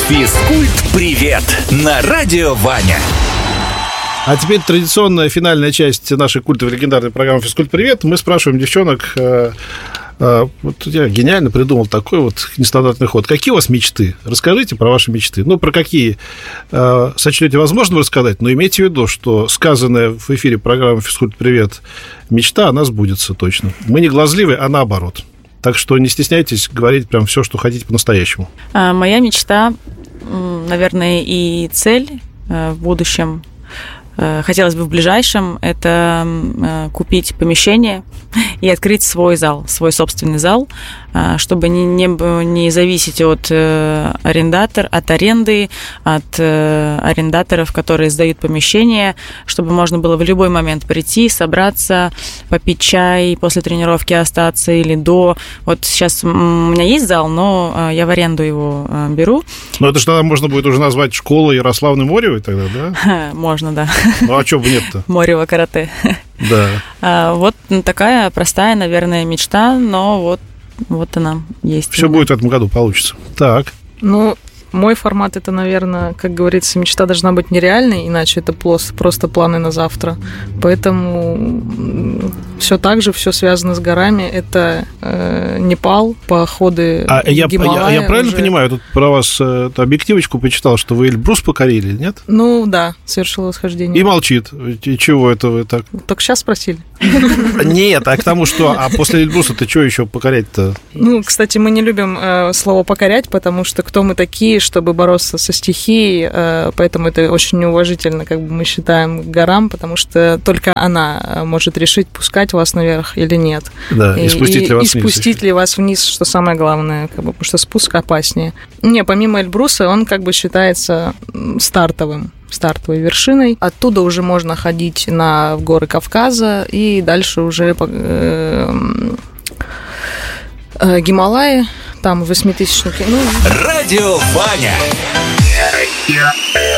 Физкульт-привет на Радио Ваня. А теперь традиционная финальная часть нашей культовой легендарной программы «Физкульт-привет». Мы спрашиваем девчонок, вот я гениально придумал такой вот нестандартный ход. Какие у вас мечты? Расскажите про ваши мечты. Ну, про какие сочтете возможным рассказать, но имейте в виду, что сказанная в эфире программы «Физкульт-привет» мечта, она сбудется точно. Мы не глазливы, а наоборот. Так что не стесняйтесь говорить прям все, что хотите по-настоящему. Моя мечта, наверное, и цель в будущем, хотелось бы в ближайшем, это купить помещение и открыть свой зал, свой собственный зал, чтобы не зависеть от аренды, от арендаторов, которые сдают помещение, чтобы можно было в любой момент прийти, собраться, попить чай, после тренировки остаться или до. Вот сейчас у меня есть зал, но я в аренду его беру. Ну, это же тогда можно будет уже назвать школой Ярославны Моревой тогда, да? Можно, да. Ну, а что бы нет-то? Морево карате. Да. Вот такая простая, наверное, мечта, но вот она есть. Все будет в этом году, получится. Так. Ну, мой формат, это, наверное, как говорится, мечта должна быть нереальной, иначе это просто планы на завтра. Поэтому все так же, все связано с горами. Это Непал, походы в Гималайи. Я правильно понимаю, тут про вас объективочку почитал, что вы Эльбрус покорили, нет? Ну, да, совершила восхождение. И молчит. И чего это вы так? Только сейчас спросили. Нет, а к тому, что... А после Эльбруса ты что еще покорять-то? Ну, кстати, мы не любим слово «покорять», потому что кто мы такие, чтобы бороться со стихией, поэтому это очень неуважительно, как бы мы считаем, к горам, потому что только она может решить, пускать вас наверх или нет. Да, и спустить ли вас вниз. И спустить ли вас вниз, что самое главное, как бы, потому что спуск опаснее. Не, помимо Эльбруса, он как бы считается стартовой вершиной. Оттуда уже можно ходить в горы Кавказа и дальше уже Гималайи, там 8000-ники. Радио Ваня.